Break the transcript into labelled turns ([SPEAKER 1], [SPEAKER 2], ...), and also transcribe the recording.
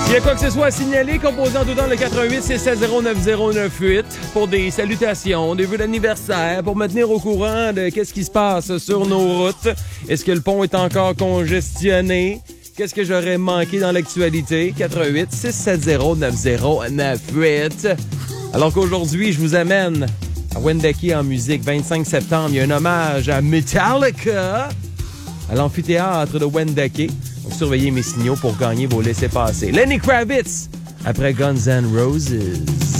[SPEAKER 1] Il y a quoi que ce soit à signaler, composant tout dans le 88 670 9098 pour des salutations, des vœux d'anniversaire, pour me tenir au courant de qu'est-ce qui se passe sur nos routes. Est-ce que le pont est encore congestionné? Qu'est-ce que j'aurais manqué dans l'actualité? 88 670 9098. Alors qu'aujourd'hui, je vous amène à Wendake en musique. 25 septembre, il y a un hommage à Metallica à l'amphithéâtre de Wendake. Donc, surveillez mes signaux pour gagner vos laissez-passer. Lenny Kravitz, après Guns N' Roses.